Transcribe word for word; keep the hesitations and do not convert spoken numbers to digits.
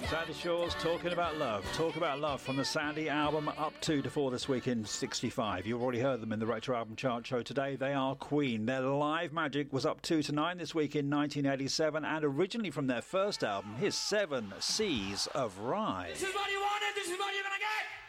Sandy Shores, Talking About Love. Talk About Love from the Sandy album Up two to four this week in sixty-five. You've already heard them in the Retro Album Chart show today. They are Queen. Their live magic was up two to nine this week in nineteen eighty-seven, and originally from their first album, his Seven Seas of Rye. This is what you wanted, this is what you're gonna get!